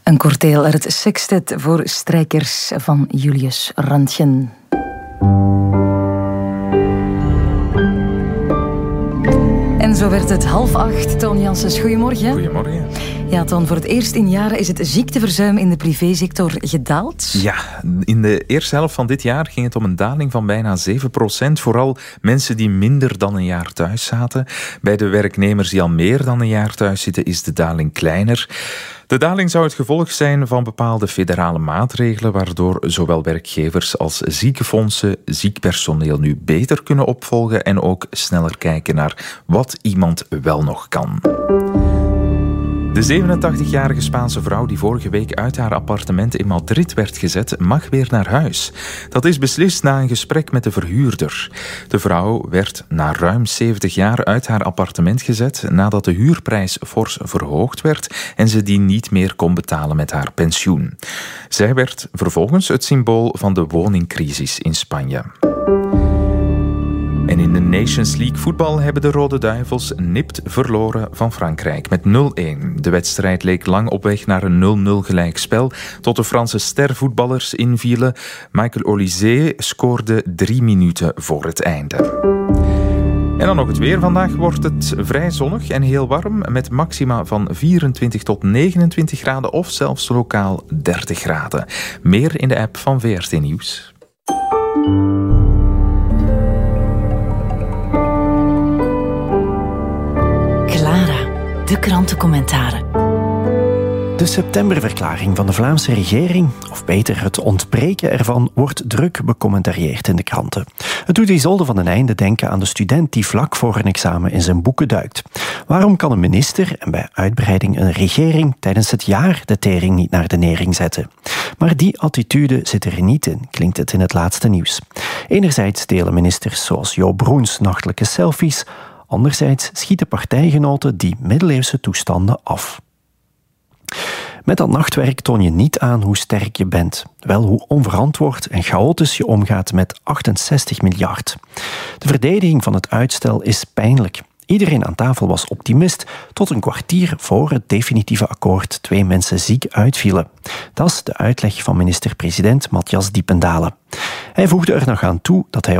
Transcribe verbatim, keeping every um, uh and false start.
Een corteel uit het sextet voor strijkers van Julius Röntgen. En zo werd het half acht. Toon Janssens, goedemorgen. Goedemorgen. Ja, Toon, voor het eerst in jaren is het ziekteverzuim in de privésector gedaald. Ja, in de eerste helft van dit jaar ging het om een daling van bijna zeven procent. Vooral mensen die minder dan een jaar thuis zaten. Bij de werknemers die al meer dan een jaar thuis zitten is de daling kleiner. De daling zou het gevolg zijn van bepaalde federale maatregelen, waardoor zowel werkgevers als ziekenfondsen ziek personeel nu beter kunnen opvolgen en ook sneller kijken naar wat iemand wel nog kan. De zevenentachtigjarige Spaanse vrouw die vorige week uit haar appartement in Madrid werd gezet, mag weer naar huis. Dat is beslist na een gesprek met de verhuurder. De vrouw werd na ruim zeventig jaar uit haar appartement gezet nadat de huurprijs fors verhoogd werd en ze die niet meer kon betalen met haar pensioen. Zij werd vervolgens het symbool van de woningcrisis in Spanje. En in de Nations League voetbal hebben de Rode Duivels nipt verloren van Frankrijk met nul-een. De wedstrijd leek lang op weg naar een nul-nul gelijkspel, tot de Franse stervoetballers invielen. Michael Olise scoorde drie minuten voor het einde. En dan nog het weer. Vandaag wordt het vrij zonnig en heel warm, met maxima van vierentwintig tot negenentwintig graden of zelfs lokaal dertig graden. Meer in de app van V R T Nieuws. De krantencommentaren. De septemberverklaring van de Vlaamse regering, of beter het ontbreken ervan, wordt druk becommentarieerd in de kranten. Het doet Isolde van den Einde denken aan de student die vlak voor een examen in zijn boeken duikt. Waarom kan een minister en bij uitbreiding een regering tijdens het jaar de tering niet naar de nering zetten? Maar die attitude zit er niet in, klinkt het in het laatste nieuws. Enerzijds delen ministers zoals Jo Broens nachtelijke selfies, anderzijds schieten partijgenoten die middeleeuwse toestanden af. Met dat nachtwerk toon je niet aan hoe sterk je bent, wel hoe onverantwoord en chaotisch je omgaat met achtenzestig miljard. De verdediging van het uitstel is pijnlijk. Iedereen aan tafel was optimist, tot een kwartier voor het definitieve akkoord twee mensen ziek uitvielen. Dat is de uitleg van minister-president Matthias Diependalen. Hij voegde er nog aan toe dat hij